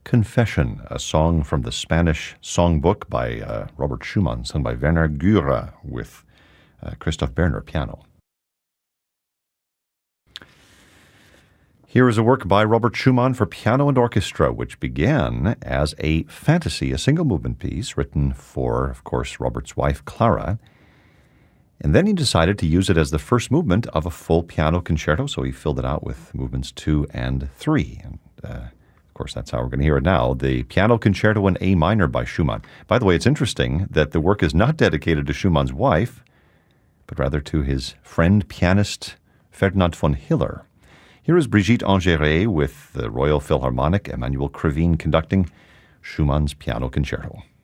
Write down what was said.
Confession, a song from the Spanish songbook by Robert Schumann, sung by Werner Gürer with Christoph Berner piano. Here is a work by Robert Schumann for piano and orchestra, which began as a fantasy, a single-movement piece written for, of course, Robert's wife, Clara. And then he decided to use it as the first movement of a full piano concerto, so he filled it out with movements 2 and 3. And, of course, that's how we're going to hear it now, the Piano Concerto in A minor by Schumann. By the way, it's interesting that the work is not dedicated to Schumann's wife, but rather to his friend, pianist Ferdinand von Hiller. Here is Brigitte Ingeret with the Royal Philharmonic, Emmanuel Krivine conducting Schumann's Piano Concerto.